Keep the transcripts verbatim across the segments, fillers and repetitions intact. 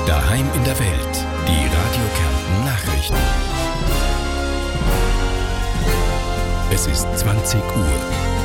Daheim in der Welt. Die Radio Kärnten Nachrichten. Es ist zwanzig Uhr.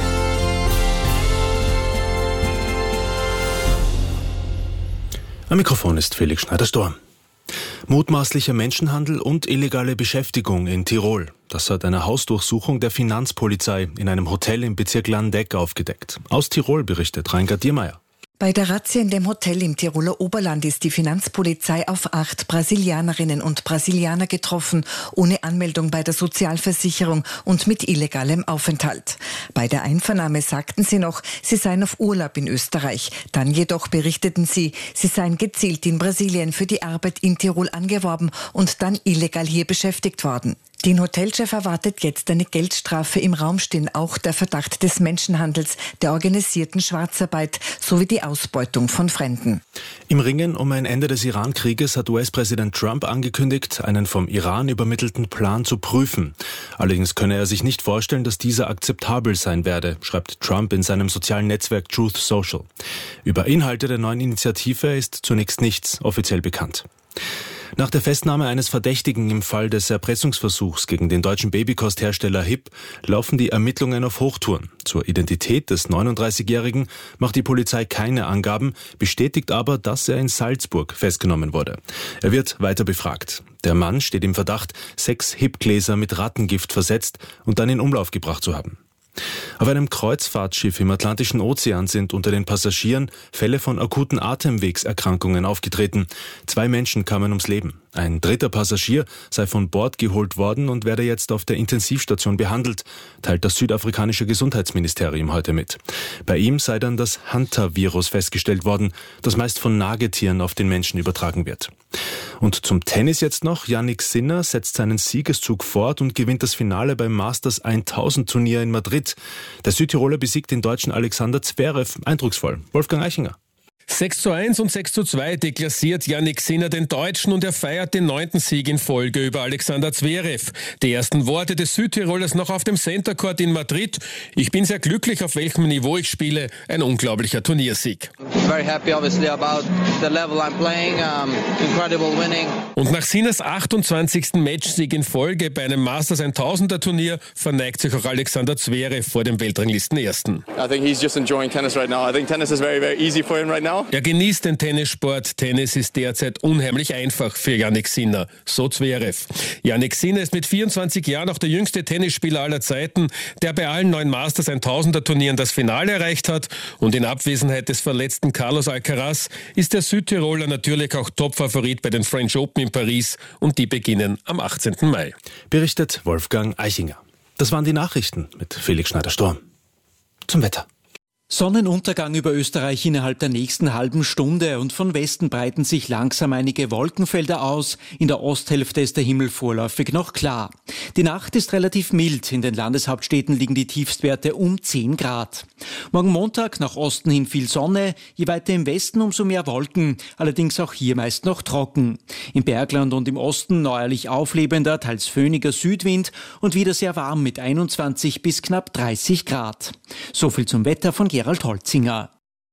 Am Mikrofon ist Felix Schneider-Storm. Mutmaßlicher Menschenhandel und illegale Beschäftigung in Tirol. Das hat eine Hausdurchsuchung der Finanzpolizei in einem Hotel im Bezirk Landeck aufgedeckt. Aus Tirol berichtet Reingard Diermeier. Bei der Razzia in dem Hotel im Tiroler Oberland ist die Finanzpolizei auf acht Brasilianerinnen und Brasilianer getroffen, ohne Anmeldung bei der Sozialversicherung und mit illegalem Aufenthalt. Bei der Einvernahme sagten sie noch, sie seien auf Urlaub in Österreich. Dann jedoch berichteten sie, sie seien gezielt in Brasilien für die Arbeit in Tirol angeworben und dann illegal hier beschäftigt worden. Den Hotelchef erwartet jetzt eine Geldstrafe. Im Raum stehen auch der Verdacht des Menschenhandels, der organisierten Schwarzarbeit sowie die Ausbeutung von Fremden. Im Ringen um ein Ende des Iran-Krieges hat U S-Präsident Trump angekündigt, einen vom Iran übermittelten Plan zu prüfen. Allerdings könne er sich nicht vorstellen, dass dieser akzeptabel sein werde, schreibt Trump in seinem sozialen Netzwerk Truth Social. Über Inhalte der neuen Initiative ist zunächst nichts offiziell bekannt. Nach der Festnahme eines Verdächtigen im Fall des Erpressungsversuchs gegen den deutschen Babykosthersteller Hipp laufen die Ermittlungen auf Hochtouren. Zur Identität des neununddreißigjährigen macht die Polizei keine Angaben, bestätigt aber, dass er in Salzburg festgenommen wurde. Er wird weiter befragt. Der Mann steht im Verdacht, sechs Hipp-Gläser mit Rattengift versetzt und dann in Umlauf gebracht zu haben. Auf einem Kreuzfahrtschiff im Atlantischen Ozean sind unter den Passagieren Fälle von akuten Atemwegserkrankungen aufgetreten. Zwei Menschen kamen ums Leben. Ein dritter Passagier sei von Bord geholt worden und werde jetzt auf der Intensivstation behandelt, teilt das südafrikanische Gesundheitsministerium heute mit. Bei ihm sei dann das Hantavirus festgestellt worden, das meist von Nagetieren auf den Menschen übertragen wird. Und zum Tennis jetzt noch. Jannik Sinner setzt seinen Siegeszug fort und gewinnt das Finale beim Masters tausend Turnier in Madrid. Der Südtiroler besiegt den deutschen Alexander Zverev eindrucksvoll. Wolfgang Eichinger. sechs zu eins und sechs zu zwei deklassiert Jannik Sinner den Deutschen und er feiert den neunten Sieg in Folge über Alexander Zverev. Die ersten Worte des Südtirolers noch auf dem Center Court in Madrid. Ich bin sehr glücklich, auf welchem Niveau ich spiele. Ein unglaublicher Turniersieg. Very happy obviously about the level I'm playing. Um, incredible winning. Und nach Sinners achtundzwanzigsten Matchsieg in Folge bei einem Masters tausender Turnier verneigt sich auch Alexander Zverev vor dem Weltranglistenersten. I think he's just enjoying tennis right now. I think tennis is very very easy for him right now. Er genießt den Tennissport. Tennis ist derzeit unheimlich einfach für Jannik Sinner. So Zverev. Jannik Sinner ist mit vierundzwanzig Jahren auch der jüngste Tennisspieler aller Zeiten, der bei allen neun Masters tausender Turnieren das Finale erreicht hat. Und in Abwesenheit des verletzten Carlos Alcaraz ist der Südtiroler natürlich auch Topfavorit bei den French Open in Paris. Und die beginnen am achtzehnten Mai. Berichtet Wolfgang Eichinger. Das waren die Nachrichten mit Felix Schneider-Storm. Zum Wetter. Sonnenuntergang über Österreich innerhalb der nächsten halben Stunde und von Westen breiten sich langsam einige Wolkenfelder aus. In der Osthälfte ist der Himmel vorläufig noch klar. Die Nacht ist relativ mild. In den Landeshauptstädten liegen die Tiefstwerte um zehn Grad. Morgen Montag nach Osten hin viel Sonne, je weiter im Westen umso mehr Wolken, allerdings auch hier meist noch trocken. Im Bergland und im Osten neuerlich auflebender, teils föhniger Südwind und wieder sehr warm mit einundzwanzig bis knapp dreißig Grad. So viel zum Wetter von Gerald Holzinger.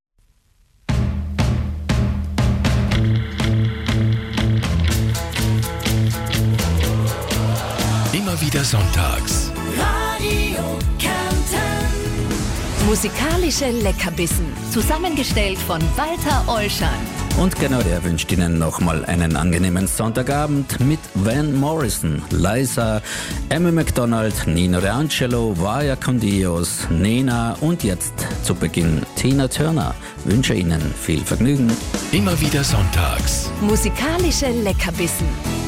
Immer wieder sonntags. Radio Kärnten. Musikalische Leckerbissen. Zusammengestellt von Walter Olschan. Und genau der wünscht Ihnen nochmal einen angenehmen Sonntagabend mit Van Morrison, Liza, Amy McDonald, Nino D'Angelo, Vaya con Dios, Nena und jetzt zu Beginn Tina Turner. Wünsche Ihnen viel Vergnügen. Immer wieder sonntags. Musikalische Leckerbissen.